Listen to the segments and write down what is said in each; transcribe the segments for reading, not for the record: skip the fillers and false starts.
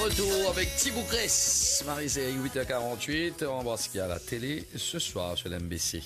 retour avec Thibaut Grèce. Marie, c'est 8h48. On va voir ce qu'il y a à la télé ce soir sur l'MBC.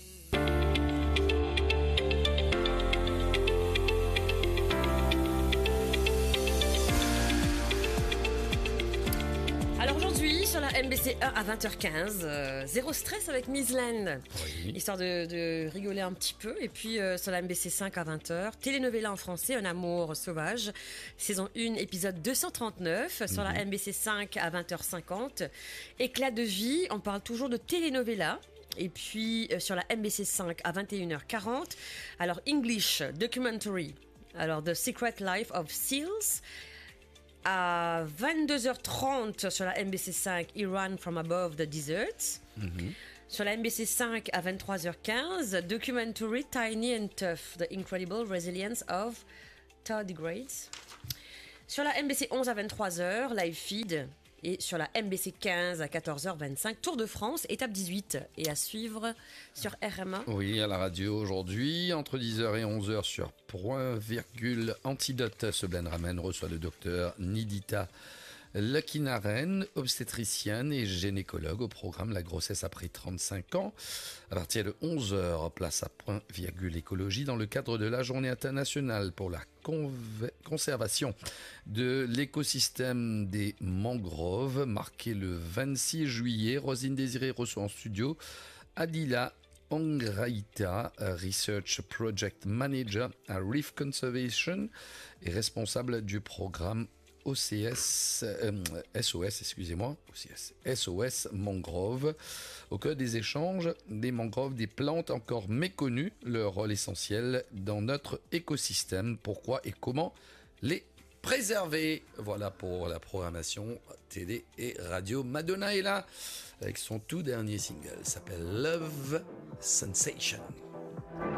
Alors aujourd'hui, sur la MBC 1 à 20h15, zéro stress avec Miss Land. Oui. Histoire de rigoler un petit peu. Et puis sur la MBC 5 à 20h, télénovela en français, Un amour sauvage, saison 1, épisode 239. Sur la MBC 5 à 20h50, Éclat de vie, on parle toujours de télénovela. Et puis sur la MBC 5 à 21h40, alors English Documentary, alors The Secret Life of Seals. À 22h30 sur la MBC 5, Iran from Above the Desert. Sur la MBC 5 à 23h15, Documentary Tiny and Tough, The Incredible Resilience of Tardigrades. Sur la MBC 11 à 23h, Live Feed. Et sur la MBC 15 à 14h25, Tour de France, étape 18. Et à suivre sur RMA. Oui, à la radio aujourd'hui, entre 10h et 11h sur Point Virgule Antidote. Ce Blaine Ramen reçoit le docteur Nidita Lakinaren, obstétricienne et gynécologue au programme La grossesse après 35 ans. À partir de 11h, place à Point Virgule Écologie dans le cadre de la Journée internationale pour la conservation de l'écosystème des mangroves, marquée le 26 juillet. Rosine Désiré reçoit en studio Adila Angraïta, Research Project Manager à Reef Conservation et responsable du programme SOS Mangrove. Au cœur des échanges, des mangroves, des plantes encore méconnues, leur rôle essentiel dans notre écosystème, pourquoi et comment les préserver. Voilà pour la programmation télé et radio. Madonna est là avec son tout dernier single, s'appelle Love Sensation.